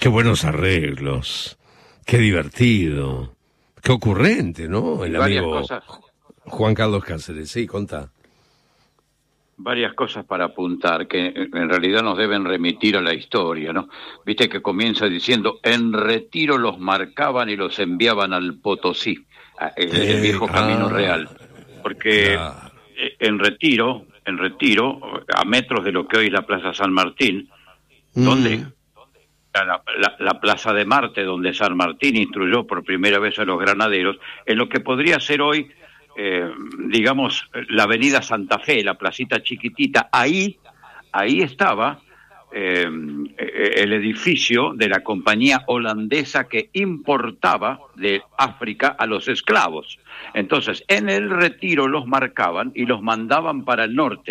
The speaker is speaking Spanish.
Qué buenos arreglos, qué divertido, qué ocurrente, ¿no? El Varias amigo cosas, Juan Carlos Cáceres, sí, contá. varias cosas para apuntar que en realidad nos deben remitir a la historia, ¿no? Viste que comienza diciendo, en Retiro los marcaban y los enviaban al Potosí, el viejo Camino Real, porque Claro. en Retiro, a metros de lo que hoy es la Plaza San Martín, donde Mm. la Plaza de Marte, donde San Martín instruyó por primera vez a los granaderos, en lo que podría ser hoy, digamos, la Avenida Santa Fe, la placita chiquitita, ahí estaba el edificio de la compañía holandesa que importaba de África a los esclavos. Entonces, en el Retiro los marcaban y los mandaban para el norte.